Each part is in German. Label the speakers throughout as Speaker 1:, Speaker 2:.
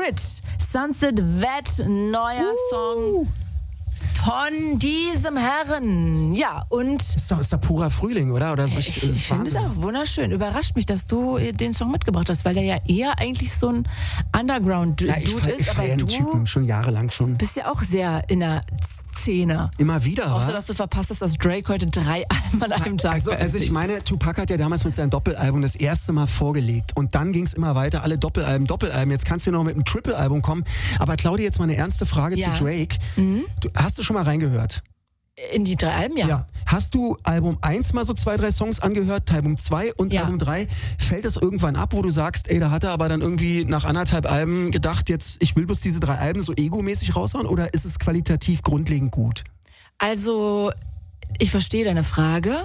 Speaker 1: Grid, Sunset Vet, neuer Song von diesem Herren. Ja, und...
Speaker 2: Ist doch purer Frühling, oder?
Speaker 1: Ich finde es auch wunderschön. Überrascht mich, dass du den Song mitgebracht hast, weil der ja eher eigentlich so ein Underground-Dude ist.
Speaker 2: Ich feiere den Typen schon jahrelang schon.
Speaker 1: Bist ja auch sehr in der Szene.
Speaker 2: Immer wieder,
Speaker 1: außer, dass du verpasst hast, dass Drake heute 3 Alben an einem Tag
Speaker 2: Also ich meine, Tupac hat ja damals mit seinem Doppelalbum das erste Mal vorgelegt und dann ging es immer weiter, alle Doppelalben. Jetzt kannst du noch mit einem Triple-Album kommen. Aber Claudia, jetzt mal eine ernste Frage zu Drake. Hast du schon mal reingehört?
Speaker 1: In die 3 Alben, ja.
Speaker 2: Hast du Album 1 mal so 2, 3 Songs angehört, Album 2 und Album 3? Fällt das irgendwann ab, wo du sagst, ey, da hat er aber dann irgendwie nach 1,5 Alben gedacht, jetzt, ich will bloß diese 3 Alben so egomäßig raushauen, oder ist es qualitativ grundlegend gut?
Speaker 1: Also, ich verstehe deine Frage,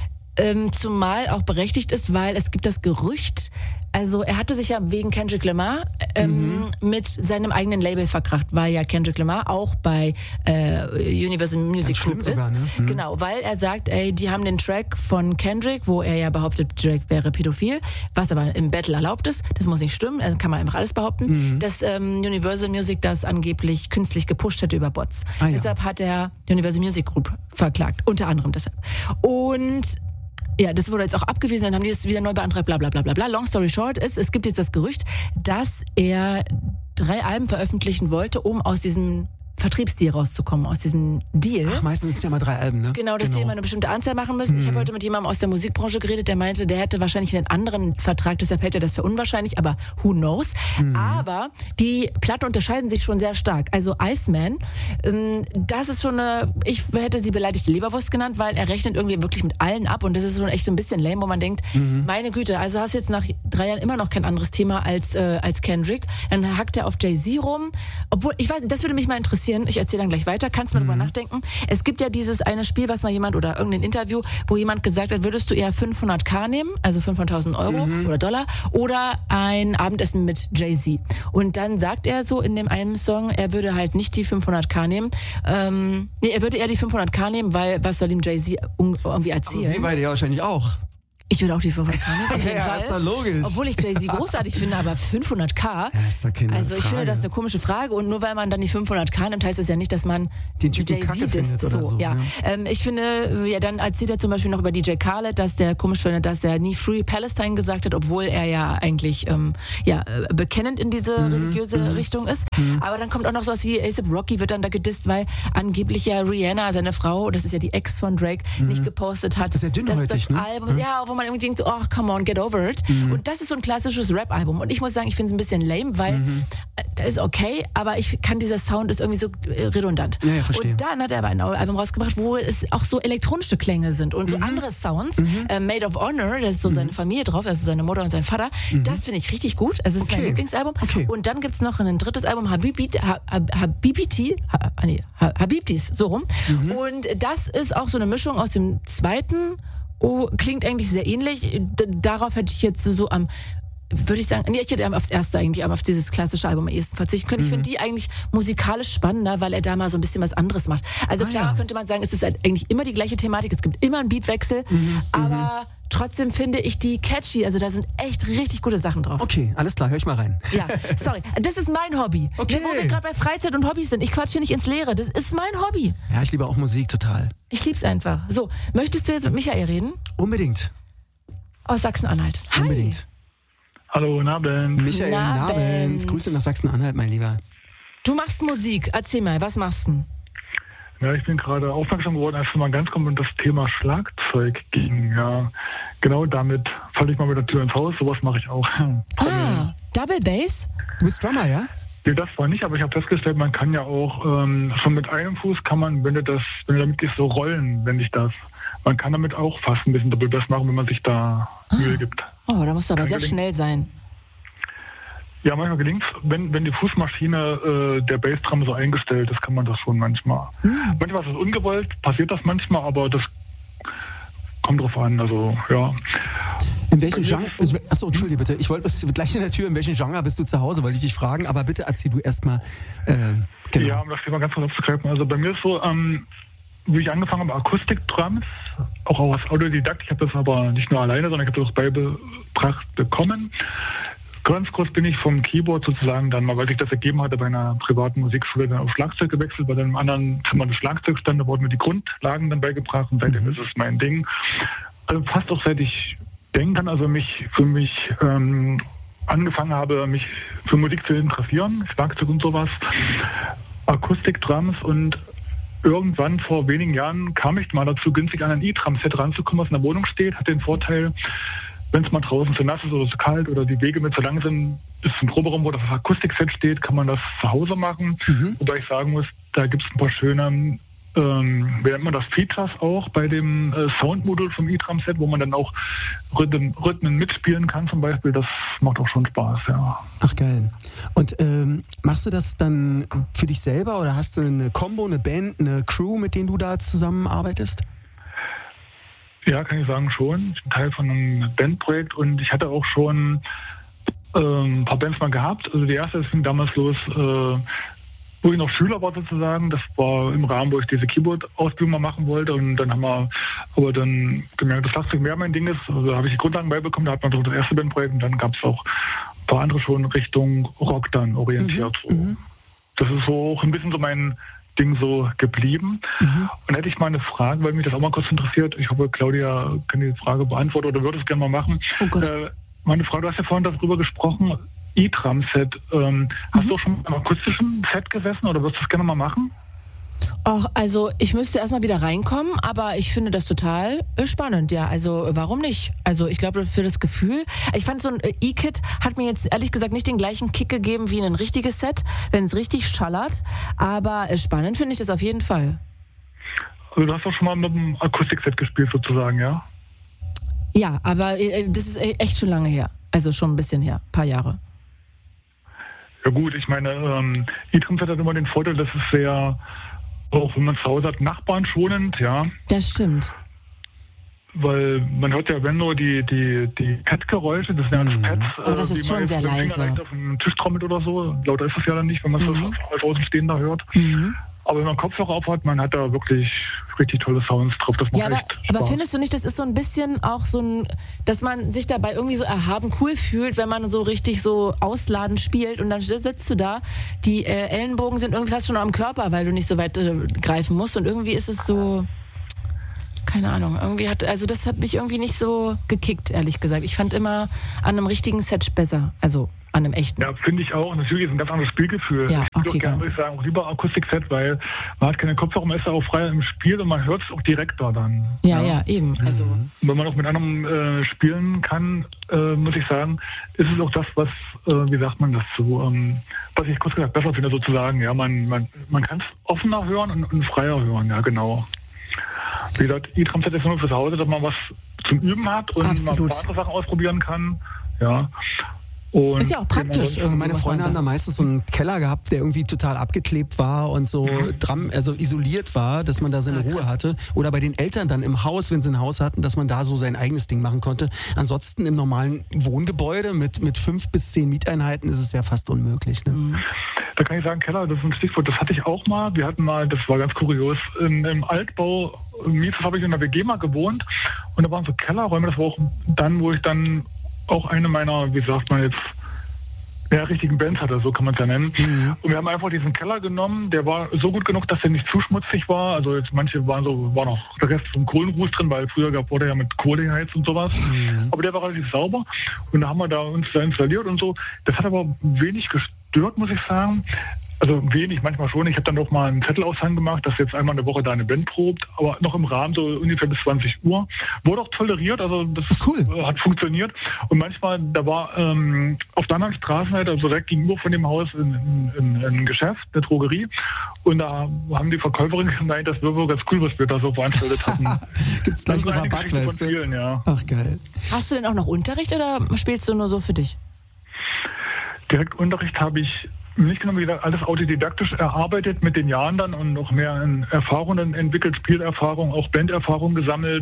Speaker 1: zumal auch berechtigt ist, weil es gibt das Gerücht, also er hatte sich ja wegen Kendrick Lamar mit seinem eigenen Label verkracht, weil ja Kendrick Lamar auch bei Universal Music Group ist.
Speaker 2: Sogar, ne?
Speaker 1: Genau, weil er sagt, ey, die haben den Track von Kendrick, wo er ja behauptet, Drake wäre pädophil, was aber im Battle erlaubt ist. Das muss nicht stimmen, also kann man einfach alles behaupten, dass Universal Music das angeblich künstlich gepusht hätte über Bots. Deshalb hat er Universal Music Group verklagt, unter anderem deshalb. Und ja, das wurde jetzt auch abgewiesen, dann haben die es wieder neu beantragt, bla bla bla bla bla. Long story short ist, es gibt jetzt das Gerücht, dass er 3 Alben veröffentlichen wollte, um aus diesem Vertriebsdeal rauszukommen, aus diesem Deal.
Speaker 2: Ach, meistens sind es ja mal 3 Alben, ne?
Speaker 1: Genau, dass die immer eine bestimmte Anzahl machen müssen. Ich habe heute mit jemandem aus der Musikbranche geredet, der meinte, der hätte wahrscheinlich einen anderen Vertrag, deshalb hält er das für unwahrscheinlich, aber who knows. Aber die Platten unterscheiden sich schon sehr stark. Also Iceman, das ist schon ich hätte sie beleidigte Leberwurst genannt, weil er rechnet irgendwie wirklich mit allen ab und das ist schon echt so ein bisschen lame, wo man denkt, meine Güte, also hast jetzt nach 3 Jahren immer noch kein anderes Thema als Kendrick. Dann hackt er auf Jay-Z rum, obwohl, ich weiß nicht, das würde mich mal interessieren. Ich erzähle dann gleich weiter. Kannst du mal drüber nachdenken? Es gibt ja dieses eine Spiel, was mal jemand oder irgendein Interview, wo jemand gesagt hat, würdest du eher 500.000 nehmen, also 500.000 Euro oder Dollar, oder ein Abendessen mit Jay-Z. Und dann sagt er so in dem einen Song, er würde halt nicht die 500.000 nehmen. Er würde eher die 500.000 nehmen, weil was soll ihm Jay-Z irgendwie erzählen?
Speaker 2: Aber wir beide ja wahrscheinlich auch.
Speaker 1: Ich würde auch die 500.000 nehmen.
Speaker 2: Ja, ist doch logisch.
Speaker 1: Obwohl ich Jay-Z großartig finde, aber 500.000?
Speaker 2: Ja, ist doch keine
Speaker 1: Also ich finde das eine komische Frage und nur weil man dann die 500.000 nimmt, heißt das ja nicht, dass man
Speaker 2: den Typen Kacke findet oder so.
Speaker 1: Ja. Ne? Ich finde, ja, dann erzählt er zum Beispiel noch über DJ Khaled, dass der komisch findet, dass er nie Free Palestine gesagt hat, obwohl er ja eigentlich bekennend in diese religiöse Richtung ist. Aber dann kommt auch noch sowas wie A$AP Rocky wird dann da gedisst, weil angeblich ja Rihanna, seine Frau, das ist ja die Ex von Drake, nicht gepostet hat.
Speaker 2: Das ist ja dünnhäutig,
Speaker 1: das Album, ja, wo man irgendwie denkt, oh, come on, get over it. Und das ist so ein klassisches Rap-Album. Und ich muss sagen, ich finde es ein bisschen lame, weil das ist okay, aber dieser Sound ist irgendwie so redundant.
Speaker 2: Ja, verstehe.
Speaker 1: Und dann hat er aber ein Album rausgebracht, wo es auch so elektronische Klänge sind und so andere Sounds. Made of Honor, da ist so seine Familie drauf, also seine Mutter und sein Vater. Das finde ich richtig gut. Also, das ist mein Lieblingsalbum. Und dann gibt es noch ein drittes Album, Habibtis, so rum. Und das ist auch so eine Mischung aus dem zweiten. Klingt eigentlich sehr ähnlich. Darauf hätte ich jetzt würde ich sagen, ich hätte aufs erste eigentlich, aber auf dieses klassische Album am ehesten verzichten können. Ich finde die eigentlich musikalisch spannender, weil er da mal so ein bisschen was anderes macht. Also klar könnte man sagen, es ist halt eigentlich immer die gleiche Thematik, es gibt immer einen Beatwechsel, aber trotzdem finde ich die catchy, also da sind echt richtig gute Sachen drauf.
Speaker 2: Okay, alles klar, hör ich mal rein.
Speaker 1: Ja, sorry, das ist mein Hobby.
Speaker 2: Okay.
Speaker 1: Wo wir gerade bei Freizeit und Hobbys sind, ich quatsche hier nicht ins Leere, das ist mein Hobby.
Speaker 2: Ja, ich liebe auch Musik total.
Speaker 1: Ich lieb's einfach. So, möchtest du jetzt mit Michael reden?
Speaker 2: Unbedingt.
Speaker 1: Aus Sachsen-Anhalt. Hi.
Speaker 2: Unbedingt.
Speaker 3: Hallo, guten Abend.
Speaker 2: Michael, guten Abend. Grüße nach Sachsen-Anhalt, mein Lieber.
Speaker 1: Du machst Musik. Erzähl mal, was machst du?
Speaker 3: Ja, ich bin gerade aufmerksam geworden, als es mal ganz kommt und das Thema Schlagzeug ging. Ja, genau damit falle ich mal mit der Tür ins Haus. Sowas mache ich auch.
Speaker 1: Double Bass?
Speaker 2: Du bist Drummer, ja?
Speaker 3: Nee, das war nicht, aber ich habe festgestellt, man kann ja auch schon mit einem Fuß kann man, wenn du damit gehst, so rollen, wenn ich das. Man kann damit auch fast ein bisschen Double Bass machen, wenn man sich da Mühe gibt.
Speaker 1: Oh, da musst du aber sehr schnell sein.
Speaker 3: Ja, manchmal gelingt es, wenn die Fußmaschine der Bassdrum so eingestellt ist, kann man das schon manchmal. Manchmal ist es ungewollt, passiert das manchmal, aber das kommt drauf an, also ja.
Speaker 2: In welchem Genre, achso, entschuldige bitte, ich wollte gleich in der Tür, in welchem Genre bist du zu Hause, wollte ich dich fragen, aber bitte erzähl du erstmal. Genau.
Speaker 3: Ja, um das Thema ganz kurz aufzugreifen, also bei mir ist so, wie ich angefangen habe, Akustik-Drums, auch als Autodidakt, ich habe das aber nicht nur alleine, sondern ich habe das auch beigebracht bekommen. ganz kurz bin ich vom Keyboard sozusagen dann mal, weil sich das ergeben hatte, bei einer privaten Musikschule dann auf Schlagzeug gewechselt, weil dann im anderen Zimmer das Schlagzeug stand, da wurden mir die Grundlagen dann beigebracht und seitdem ist es mein Ding. Also fast auch seit ich denken kann, also für mich angefangen habe, mich für Musik zu interessieren, Schlagzeug und sowas, Akustik, Drums und irgendwann vor wenigen Jahren kam ich mal dazu, günstig an ein E-Drum-Set ranzukommen, was in der Wohnung steht, hat den Vorteil, wenn es mal draußen zu nass ist oder zu kalt oder die Wege mit zu lang sind, ist ein Proberaum, wo das Akustikset steht, kann man das zu Hause machen. Wobei ich sagen muss, da gibt es ein paar schöne, wie nennt man das, Features auch bei dem Soundmodul vom E-Drum-Set, wo man dann auch Rhythmen mitspielen kann zum Beispiel. Das macht auch schon Spaß, ja.
Speaker 2: Ach geil. Und machst du das dann für dich selber oder hast du eine Combo, eine Band, eine Crew, mit denen du da zusammenarbeitest?
Speaker 3: Ja, kann ich sagen, schon. Ich bin Teil von einem Bandprojekt und ich hatte auch schon ein paar Bands mal gehabt. Also die erste, das fing damals los, wo ich noch Schüler war sozusagen. Das war im Rahmen, wo ich diese Keyboard-Ausbildung mal machen wollte. Und dann haben wir aber dann gemerkt, dass Schlagzeug mehr mein Ding ist. Also da habe ich die Grundlagen beibekommen. Da hat man so das erste Bandprojekt und dann gab es auch ein paar andere schon Richtung Rock dann orientiert. Das ist so auch ein bisschen so mein Ding so geblieben. Und hätte ich mal eine Frage, weil mich das auch mal kurz interessiert. Ich hoffe, Claudia kann die Frage beantworten oder würde es gerne mal machen.
Speaker 1: Oh Gott.
Speaker 3: Meine Frage, du hast ja vorhin darüber gesprochen, E-Drum-Set. Hast du auch schon mit einem akustischen Set gesessen oder würdest du das gerne mal machen?
Speaker 1: Ach, also ich müsste erstmal wieder reinkommen, aber ich finde das total spannend, ja. Also warum nicht? Also ich glaube, für das Gefühl, ich fand so ein E-Kit hat mir jetzt ehrlich gesagt nicht den gleichen Kick gegeben wie ein richtiges Set, wenn es richtig schallert, aber spannend finde ich das auf jeden Fall.
Speaker 3: Also du hast auch schon mal mit einem Akustikset gespielt sozusagen, ja?
Speaker 1: Ja, aber das ist echt schon lange her, also schon ein bisschen her, ein paar Jahre.
Speaker 3: Ja gut, ich meine, E-Drum-Set hat immer den Vorteil, dass es sehr, auch wenn man zu Hause hat, Nachbarn schonend, ja.
Speaker 1: Das stimmt.
Speaker 3: Weil man hört ja, wenn nur die Pad-Geräusche, das sind ja alles Pads.
Speaker 1: Aber das ist schon sehr leise.
Speaker 3: Auf einem Tisch trommelt oder so, lauter ist es ja dann nicht, wenn man es als Außenstehender hört. Aber wenn man Kopfhörer auf hat, man hat da wirklich richtig tolle Sounds drauf. Das macht echt Spaß.
Speaker 1: Aber findest du nicht, das ist so ein bisschen auch so ein, dass man sich dabei irgendwie so erhaben cool fühlt, wenn man so richtig so ausladend spielt und dann sitzt du da, die Ellenbogen sind irgendwie fast schon am Körper, weil du nicht so weit greifen musst und irgendwie ist es so, keine Ahnung, das hat mich irgendwie nicht so gekickt, ehrlich gesagt. Ich fand immer an einem richtigen Set besser, also an einem echten.
Speaker 3: Ja, finde ich auch. Natürlich ist ein ganz anderes Spielgefühl.
Speaker 1: Ja,
Speaker 3: ich würde gerne, würde ich sagen, auch lieber Akustikset, weil man hat keine Kopfhörer, man ist ja auch frei im Spiel und man hört es auch direkt da dann.
Speaker 1: Ja, eben. Also.
Speaker 3: Wenn man auch mit anderen spielen kann, muss ich sagen, ist es auch das, was, wie sagt man das so, was ich kurz gesagt besser finde sozusagen. Ja, man kann es offener hören und freier hören, ja genau. Wie gesagt, E-Drum-Set ist nur fürs Hause, dass man was zum Üben hat und man ein paar andere Sachen ausprobieren kann. Ja. Und
Speaker 1: ist ja auch praktisch.
Speaker 2: Meine Freunde haben da meistens so einen Keller gehabt, der irgendwie total abgeklebt war und so also isoliert war, dass man da seine Ruhe hatte. Oder bei den Eltern dann im Haus, wenn sie ein Haus hatten, dass man da so sein eigenes Ding machen konnte. Ansonsten im normalen Wohngebäude mit 5 bis 10 Mieteinheiten ist es ja fast unmöglich. Ne?
Speaker 3: Da kann ich sagen, Keller, das ist ein Stichwort, das hatte ich auch mal. Wir hatten mal, das war ganz kurios, im Altbau, habe ich in der WG mal gewohnt und da waren so Kellerräume, das war auch dann, wo ich dann auch eine meiner, wie sagt man jetzt, richtigen Bands hatte, so kann man es ja nennen. Und wir haben einfach diesen Keller genommen, der war so gut genug, dass er nicht zu schmutzig war. Also jetzt manche war noch der Rest vom Kohlenruß drin, weil früher wurde ja mit Kohle geheizt und sowas. Aber der war relativ sauber und da haben wir uns da installiert und so. Das hat aber wenig gestört, muss ich sagen. Also wenig, manchmal schon. Ich habe dann doch mal einen Zettelaushang gemacht, dass jetzt einmal in der Woche da eine Band probt, aber noch im Rahmen so ungefähr bis 20 Uhr. Wurde auch toleriert, also das
Speaker 2: cool.
Speaker 3: Hat funktioniert. Und manchmal, da war auf der anderen Straßenseite, also direkt gegenüber von dem Haus, ein Geschäft, eine Drogerie. Und da haben die Verkäuferinnen gemeint, das wäre wohl ganz cool, was wir da so veranstaltet hatten.
Speaker 2: Gibt's gleich noch Rabatt, weißt du?
Speaker 3: Vielen, ja.
Speaker 2: Ach, geil.
Speaker 1: Hast du denn auch noch Unterricht oder spielst du nur so für dich?
Speaker 3: Direkt Unterricht habe ich nicht genommen, wie gesagt, alles autodidaktisch erarbeitet mit den Jahren dann und noch mehr in Erfahrungen entwickelt, Spielerfahrung, auch Banderfahrung gesammelt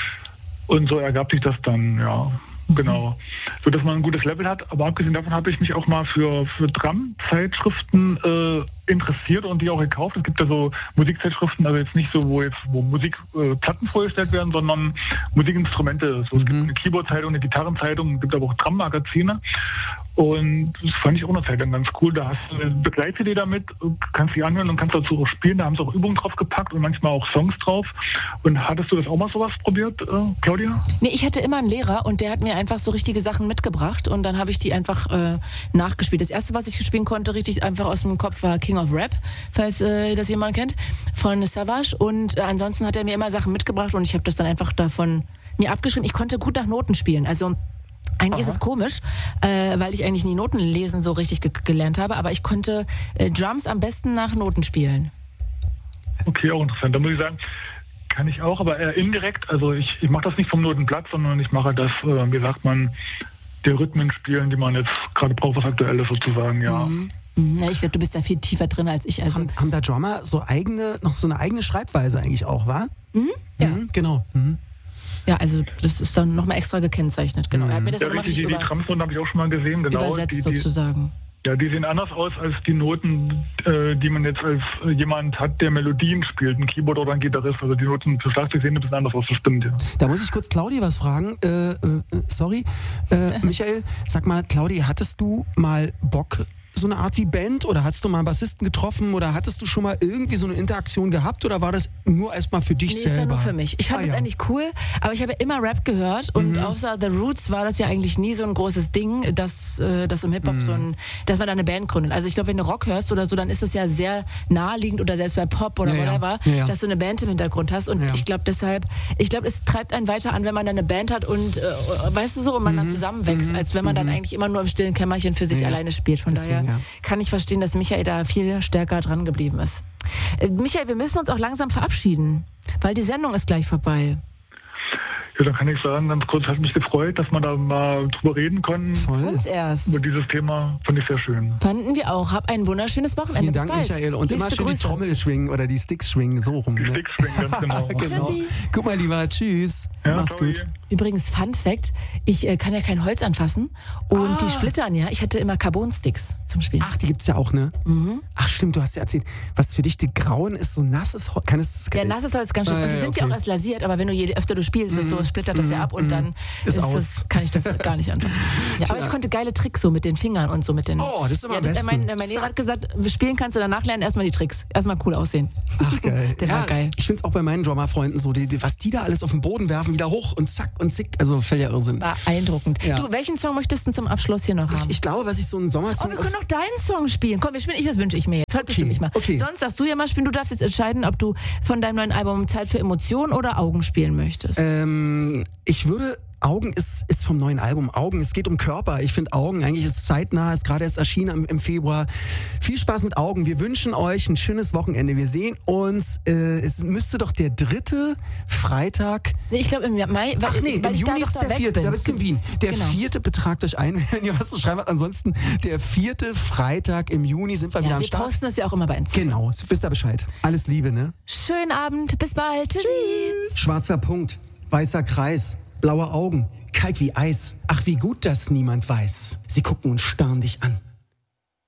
Speaker 3: und so ergab sich das dann, ja, genau. So dass man ein gutes Level hat, aber abgesehen davon habe ich mich auch mal für Drum-Zeitschriften interessiert und die auch gekauft. Es gibt ja so Musikzeitschriften, also jetzt nicht so, wo Musikplatten vorgestellt werden, sondern Musikinstrumente. So, es gibt eine Keyboard-Zeitung, eine Gitarrenzeitung, es gibt aber auch Drum-Magazine. Und das fand ich auch eine Zeit lang ganz cool. Da hast du eine Begleitidee damit, kannst die anhören und kannst dazu auch spielen. Da haben sie auch Übungen drauf gepackt und manchmal auch Songs drauf. Und hattest du das auch mal sowas probiert, Claudia?
Speaker 1: Nee, ich hatte immer einen Lehrer und der hat mir einfach so richtige Sachen mitgebracht und dann habe ich die einfach nachgespielt. Das erste, was ich spielen konnte, richtig einfach aus dem Kopf, war King of Rap, falls das jemand kennt, von Savage. Und ansonsten hat er mir immer Sachen mitgebracht und ich habe das dann einfach davon mir abgeschrieben. Ich konnte gut nach Noten spielen, also eigentlich ist es komisch, weil ich eigentlich nie Noten lesen so richtig gelernt habe, aber ich konnte Drums am besten nach Noten spielen.
Speaker 3: Okay, auch interessant. Da muss ich sagen, kann ich auch, aber eher indirekt. Also ich mache das nicht vom Notenblatt, sondern ich mache das, wie sagt man, der Rhythmen spielen, die man jetzt gerade braucht, was aktuell ist sozusagen, ja.
Speaker 1: Na, ich glaube, du bist da viel tiefer drin als ich. Also
Speaker 2: haben da Drummer noch so eine eigene Schreibweise eigentlich auch, wa?
Speaker 1: Ja.
Speaker 2: Genau.
Speaker 1: Ja, also das ist dann nochmal extra gekennzeichnet, genau. Er hat mir das nochmal richtig
Speaker 3: die Drumsnoten habe ich auch schon mal gesehen, genau.
Speaker 1: Übersetzt sozusagen.
Speaker 3: Ja, die sehen anders aus als die Noten, die man jetzt als jemand hat, der Melodien spielt, ein Keyboard oder ein Gitarrist. Also die Noten für Schlagzeug sehen ein bisschen anders aus, das stimmt, ja.
Speaker 2: Da muss ich kurz Claudi was fragen. Michael, sag mal, Claudi, hattest du mal Bock, so eine Art wie Band, oder hast du mal einen Bassisten getroffen oder hattest du schon mal irgendwie so eine Interaktion gehabt oder war das nur erstmal für dich selber?
Speaker 1: Nee, es war nur für mich. Ich fand das eigentlich cool, aber ich habe ja immer Rap gehört und außer The Roots war das ja eigentlich nie so ein großes Ding, dass im Hip-Hop dass man da eine Band gründet. Also ich glaube, wenn du Rock hörst oder so, dann ist das ja sehr naheliegend oder selbst bei Pop oder whatever, dass du eine Band im Hintergrund hast und ich glaube deshalb, es treibt einen weiter an, wenn man dann eine Band hat und weißt du so, und man dann zusammenwächst, als wenn man dann eigentlich immer nur im stillen Kämmerchen für sich alleine spielt. Von daher kann ich verstehen, dass Michael da viel stärker dran geblieben ist. Michael, wir müssen uns auch langsam verabschieden, weil die Sendung ist gleich vorbei.
Speaker 3: Ja, dann kann ich sagen, ganz kurz, hat mich gefreut, dass wir da mal drüber reden konnten.
Speaker 1: Uns erst.
Speaker 3: Über dieses Thema fand ich sehr schön.
Speaker 1: Fanden wir auch. Hab ein wunderschönes Wochenende.
Speaker 2: Vielen Dank, Michael. Und immer schön die Trommel schwingen oder die Sticks schwingen, so rum.
Speaker 3: Die Sticks schwingen, ganz genau.
Speaker 1: Tschüssi.
Speaker 2: Guck mal, lieber, tschüss.
Speaker 3: Ja,
Speaker 2: mach's gut.
Speaker 1: Übrigens, Fun Fact, ich kann ja kein Holz anfassen und die splittern ja. Ich hatte immer Carbon-Sticks zum Spielen.
Speaker 2: Ach, die gibt's ja auch, ne? Ach, stimmt, du hast ja erzählt, was für dich die grauen ist, so nasses Holz.
Speaker 1: Nasses Holz ganz schön. Und die sind ja auch erst lasiert, aber wenn du je öfter du spielst, desto splittert das ja ab und dann kann ich das gar nicht anfassen. Ja, aber ich konnte geile Tricks so mit den Fingern und so mit den...
Speaker 2: Oh, das ist immer am besten.
Speaker 1: Mein Lehrer hat gesagt, spielen kannst du danach lernen, erstmal die Tricks. Erstmal cool aussehen.
Speaker 2: Ach, geil.
Speaker 1: Der war geil.
Speaker 2: Ich find's auch bei meinen Drummer-Freunden so, was die da alles auf den Boden werfen, wieder hoch und zack und zick, also völliger Irrsinn.
Speaker 1: Beeindruckend. Ja. Du, welchen Song möchtest du zum Abschluss hier noch haben?
Speaker 2: Ich glaube, was ich so einen Sommersong...
Speaker 1: Oh, wir können noch deinen Song spielen. Komm, wir spielen, das wünsche ich mir jetzt. Heute bestimme ich mal.
Speaker 2: Okay.
Speaker 1: Sonst darfst du ja mal spielen. Du darfst jetzt entscheiden, ob du von deinem neuen Album Zeit für Emotionen oder Augen spielen möchtest.
Speaker 2: Ich würde... Augen ist vom neuen Album. Augen, es geht um Körper. Ich finde Augen eigentlich ist zeitnah, ist gerade erst erschienen im Februar. Viel Spaß mit Augen. Wir wünschen euch ein schönes Wochenende. Wir sehen uns, es müsste doch der 3. Freitag...
Speaker 1: Nee, ich glaube im Mai...
Speaker 2: Ach nee, im Juni ist der 4. Da bist du in Wien. Der 4. betragt euch ein, wenn ihr was zu schreiben habt. Ansonsten der 4. Freitag im Juni sind wir wieder am Start.
Speaker 1: Wir posten das ja auch immer bei Instagram.
Speaker 2: Genau, wisst ihr Bescheid. Alles Liebe, ne?
Speaker 1: Schönen Abend, bis bald. Tschüssi.
Speaker 2: Tschüss. Schwarzer Punkt, weißer Kreis. Blaue Augen, kalt wie Eis. Ach, wie gut, dass niemand weiß. Sie gucken und starren dich an.